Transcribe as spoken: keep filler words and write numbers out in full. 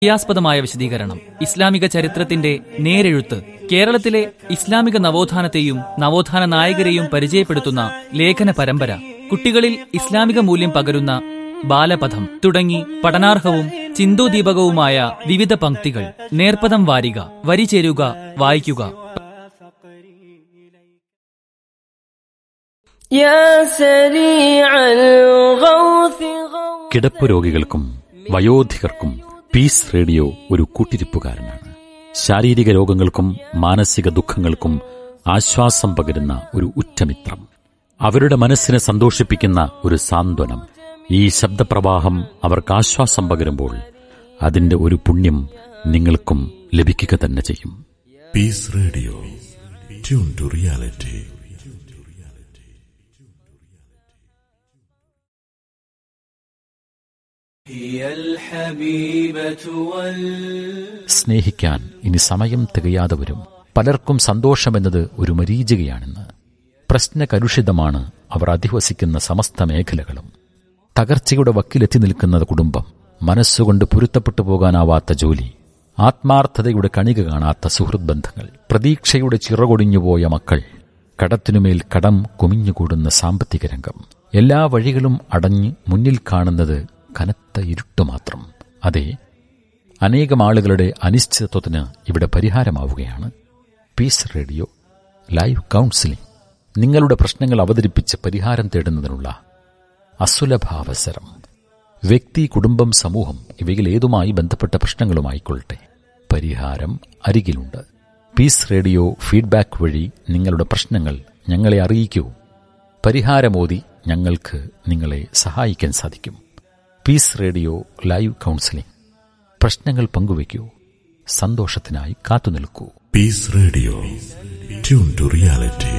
ാസ്പദമായ വിശദീകരണം, ഇസ്ലാമിക ചരിത്രത്തിന്റെ നേരെഴുത്ത്, കേരളത്തിലെ ഇസ്ലാമിക നവോത്ഥാനത്തെയും നവോത്ഥാന നായകരെയും പരിചയപ്പെടുത്തുന്ന ലേഖന പരമ്പര, കുട്ടികളിൽ ഇസ്ലാമിക മൂല്യം പകരുന്ന ബാലപഥം തുടങ്ങി പഠനാർഹവും ചിന്തോദീപകവുമായ വിവിധ പംക്തികൾ. നേർപ്പദം വാരിക, വരി ചേരുക, വായിക്കുക. കിടപ്പ് രോഗികൾക്കും വയോധികർക്കും പീസ് റേഡിയോ ഒരു കൂട്ടിരിപ്പുകാരനാണ്. ശാരീരിക രോഗങ്ങൾക്കും മാനസിക ദുഃഖങ്ങൾക്കും ആശ്വാസം പകരുന്ന ഒരു ഉറ്റമിത്രം, അവരുടെ മനസ്സിനെ സന്തോഷിപ്പിക്കുന്ന ഒരു സാന്ത്വനം. ഈ ശബ്ദപ്രവാഹം അവർക്ക് ആശ്വാസം പകരുമ്പോൾ അതിന്റെ ഒരു പുണ്യം നിങ്ങൾക്കും ലഭിക്കുക തന്നെ ചെയ്യും. Piece radio, tune to reality. സ്നേഹിക്കാൻ ഇനി സമയം തികയാതെ വരും. പലർക്കും സന്തോഷമെന്നത് ഒരു മരീചികയാണെന്ന്. പ്രശ്നകലുഷിതമാണ് അവർ അധിവസിക്കുന്ന സമസ്ത മേഖലകളും. തകർച്ചയുടെ വക്കിലെത്തി നിൽക്കുന്ന കുടുംബം, മനസ്സുകൊണ്ട് പൊരുത്തപ്പെട്ടു പോകാനാവാത്ത ജോലി, ആത്മാർത്ഥതയുടെ കണിക കാണാത്ത സുഹൃത് ബന്ധങ്ങൾ, പ്രതീക്ഷയുടെ ചിറകൊടിഞ്ഞുപോയ മക്കൾ, കടത്തിനുമേൽ കടം കുമിഞ്ഞുകൂടുന്ന സാമ്പത്തിക രംഗം. എല്ലാ വഴികളും അടഞ്ഞ് മുന്നിൽ കാണുന്നത് കനത്ത ഇരുട്ട് മാത്രം. അതെ, അനേകം ആളുകളുടെ അനിശ്ചിതത്വത്തിന് ഇവിടെ പരിഹാരമാവുകയാണ് പീസ് റേഡിയോ ലൈവ് കൗൺസിലിംഗ്. നിങ്ങളുടെ പ്രശ്നങ്ങൾ അവതരിപ്പിച്ച് പരിഹാരം തേടുന്നതിനുള്ള അസുലഭാവസരം. വ്യക്തി, കുടുംബം, സമൂഹം ഇവയിൽ ഏതുമായി ബന്ധപ്പെട്ട പ്രശ്നങ്ങളുമായിക്കൊള്ളട്ടെ, പരിഹാരം അരികിലുണ്ട്. പീസ് റേഡിയോ ഫീഡ്ബാക്ക് വഴി നിങ്ങളുടെ പ്രശ്നങ്ങൾ ഞങ്ങളെ അറിയിക്കൂ. പരിഹാരമോതി ഞങ്ങൾക്ക് നിങ്ങളെ സഹായിക്കാൻ സാധിക്കും. Piece radio live counselling. പ്രശ്നങ്ങൾ പങ്കുവയ്ക്കൂ, സന്തോഷത്തിനായി കാത്തുനിൽക്കൂ. Piece radio, tune to reality.